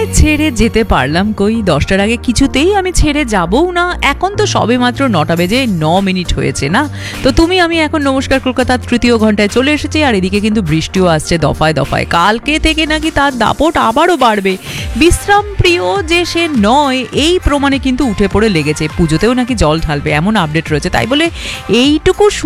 ছেড়ে যেতে পারলাম কই, 10টার আগে কিছুতেই আমি ছেড়ে যাবও না। এখন তো সবে মাত্র 9টা বেজে 9 মিনিট হয়েছে না। তো আমি এখন নমস্কার কলকাতার তৃতীয় ঘন্টায় চলে এসেছি, আর এদিকে কিন্তু বৃষ্টিও আসছে দফায় দফায়। কালকে থেকে নাকি তার দাপট আবারও বাড়বে। বিশ্রাম প্রিয় যে সে নয় এই প্রমাণে কিন্তু উঠে পড়ে লেগেছে। পুজোতেও নাকি জল ঢালবে এমন আপডেট রয়েছে, তাই বলে এইটুকু